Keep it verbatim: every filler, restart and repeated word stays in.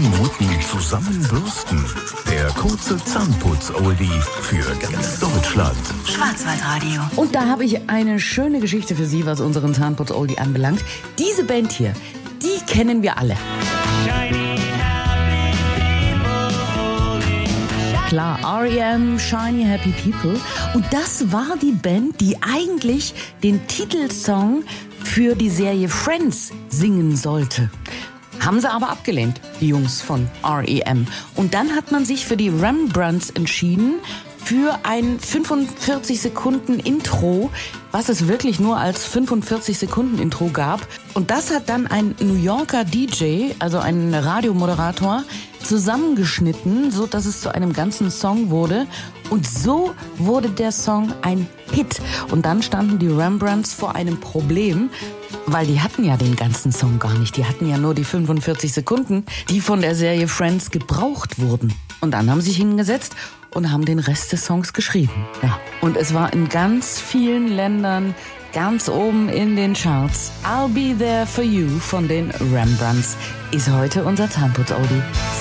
Zumuten, zusammenbürsten. Der kurze Zahnputz-Oldie für ganz Deutschland. Schwarzwaldradio. Und da habe ich eine schöne Geschichte für Sie, was unseren Zahnputz-Oldie anbelangt. Diese Band hier, die kennen wir alle. Klar, R E M, Shiny Happy People. Und das war die Band, die eigentlich den Titelsong für die Serie Friends singen sollte. Haben sie aber abgelehnt, die Jungs von R E M. Und dann hat man sich für die Rembrandts entschieden, für ein fünfundvierzig Sekunden Intro, was es wirklich nur als fünfundvierzig Sekunden Intro gab. Und das hat dann ein New Yorker D J, also ein Radiomoderator, zusammengeschnitten, so dass es zu einem ganzen Song wurde. Und so wurde der Song ein Hit. Und dann standen die Rembrandts vor einem Problem, weil die hatten ja den ganzen Song gar nicht. Die hatten ja nur die fünfundvierzig Sekunden, die von der Serie Friends gebraucht wurden. Und dann haben sie sich hingesetzt und haben den Rest des Songs geschrieben. Ja. Und es war in ganz vielen Ländern ganz oben in den Charts. I'll Be There For You von den Rembrandts ist heute unser Zahnputz-Oldie.